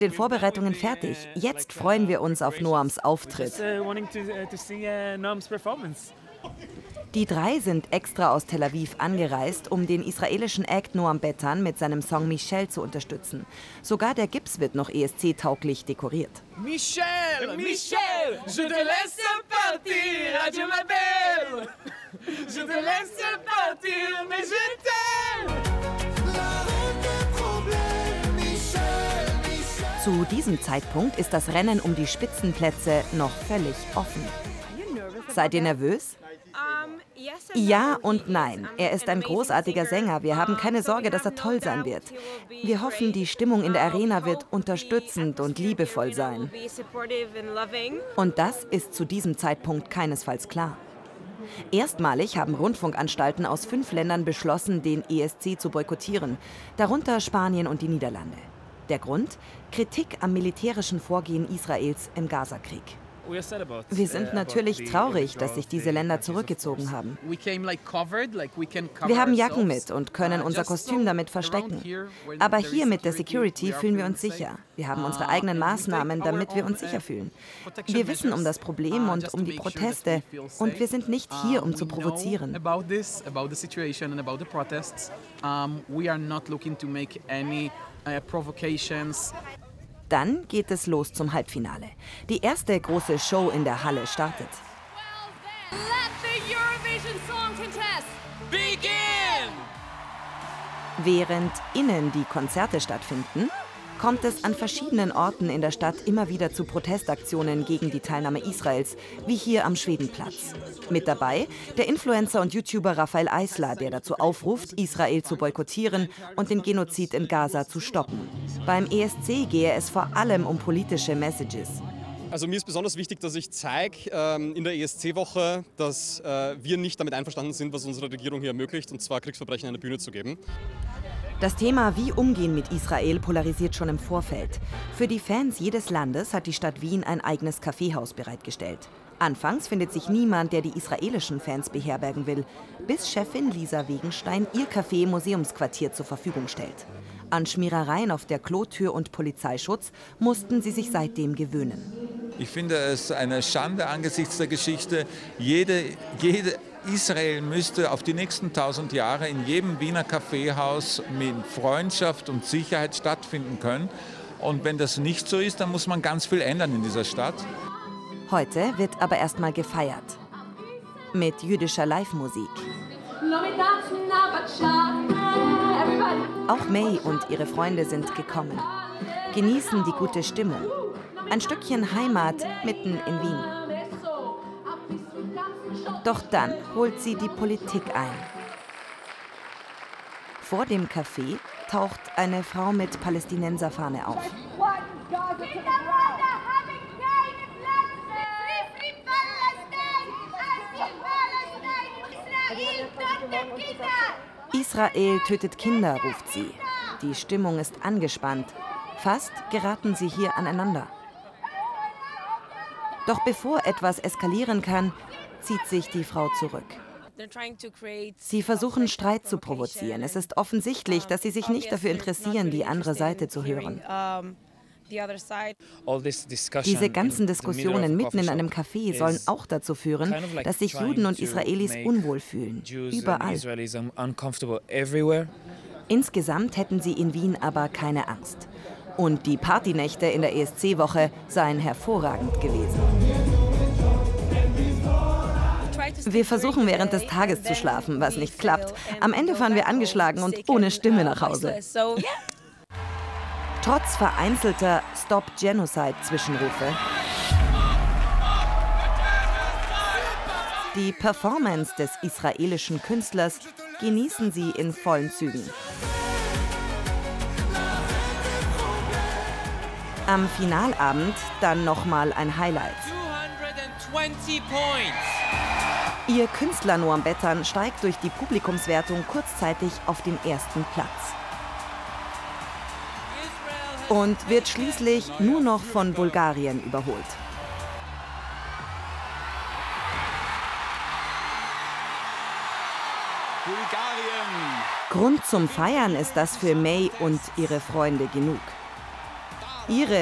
den Vorbereitungen fertig. Jetzt freuen wir uns auf Noams Auftritt. Die drei sind extra aus Tel Aviv angereist, um den israelischen Act Noam Betan mit seinem Song Michelle zu unterstützen. Sogar der Gips wird noch ESC-tauglich dekoriert. Michelle, Michelle, je te laisse partir, adieu ma belle. Je te laisse partir, mais je t'aime. Zu diesem Zeitpunkt ist das Rennen um die Spitzenplätze noch völlig offen. Seid ihr nervös? Ja und nein. Er ist ein großartiger Sänger. Wir haben keine Sorge, dass er toll sein wird. Wir hoffen, die Stimmung in der Arena wird unterstützend und liebevoll sein. Und das ist zu diesem Zeitpunkt keinesfalls klar. Erstmalig haben Rundfunkanstalten aus 5 Ländern beschlossen, den ESC zu boykottieren, darunter Spanien und die Niederlande. Der Grund? Kritik am militärischen Vorgehen Israels im Gazakrieg. Wir sind natürlich traurig, dass sich diese Länder zurückgezogen haben. Wir haben Jacken mit und können unser Kostüm damit verstecken. Aber hier mit der Security fühlen wir uns sicher. Wir haben unsere eigenen Maßnahmen, damit wir uns sicher fühlen. Wir wissen um das Problem und um die Proteste und wir sind nicht hier, um zu provozieren. Dann geht es los zum Halbfinale. Die erste große Show in der Halle startet. Während innen die Konzerte stattfinden, kommt es an verschiedenen Orten in der Stadt immer wieder zu Protestaktionen gegen die Teilnahme Israels, wie hier am Schwedenplatz. Mit dabei der Influencer und YouTuber Raphael Eisler, der dazu aufruft, Israel zu boykottieren und den Genozid in Gaza zu stoppen. Beim ESC gehe es vor allem um politische Messages. Also mir ist besonders wichtig, dass ich zeige in der ESC-Woche, dass wir nicht damit einverstanden sind, was unsere Regierung hier ermöglicht, und zwar Kriegsverbrechen eine Bühne zu geben. Das Thema Wie umgehen mit Israel polarisiert schon im Vorfeld. Für die Fans jedes Landes hat die Stadt Wien ein eigenes Kaffeehaus bereitgestellt. Anfangs findet sich niemand, der die israelischen Fans beherbergen will, bis Chefin Lisa Wegenstein ihr Café Museumsquartier zur Verfügung stellt. An Schmierereien auf der Klotür und Polizeischutz mussten sie sich seitdem gewöhnen. Ich finde es eine Schande angesichts der Geschichte. Israel müsste auf die nächsten 1000 Jahre in jedem Wiener Kaffeehaus mit Freundschaft und Sicherheit stattfinden können. Und wenn das nicht so ist, dann muss man ganz viel ändern in dieser Stadt. Heute wird aber erstmal gefeiert. Mit jüdischer Live-Musik. Auch May und ihre Freunde sind gekommen. Genießen die gute Stimmung. Ein Stückchen Heimat mitten in Wien. Doch dann holt sie die Politik ein. Vor dem Café taucht eine Frau mit Palästinenserfahne auf. Israel tötet Kinder, ruft sie. Die Stimmung ist angespannt. Fast geraten sie hier aneinander. Doch bevor etwas eskalieren kann, zieht sich die Frau zurück. Sie versuchen, Streit zu provozieren. Es ist offensichtlich, dass sie sich nicht dafür interessieren, die andere Seite zu hören. Diese ganzen Diskussionen mitten in einem Café sollen auch dazu führen, dass sich Juden und Israelis unwohl fühlen. Überall. Insgesamt hätten sie in Wien aber keine Angst. Und die Partynächte in der ESC-Woche seien hervorragend gewesen. Wir versuchen während des Tages zu schlafen, was nicht klappt. Am Ende fahren wir angeschlagen und ohne Stimme nach Hause. Trotz vereinzelter Stop-Genocide-Zwischenrufe. Die Performance des israelischen Künstlers genießen sie in vollen Zügen. Am Finalabend dann nochmal ein Highlight. 220 points. Ihr Künstler Noam Betan steigt durch die Publikumswertung kurzzeitig auf den ersten Platz. Und wird schließlich nur noch von Bulgarien überholt. Bulgarien! Grund zum Feiern ist das für May und ihre Freunde genug. Ihre